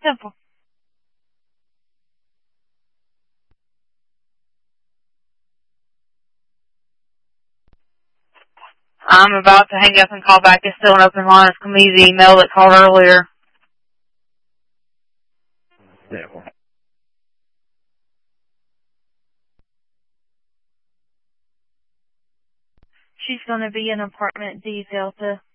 simple. I'm about to hang up and call back. It's still an open line. It's going to be the email that called earlier. Yeah. She's going to be in apartment D, Delta.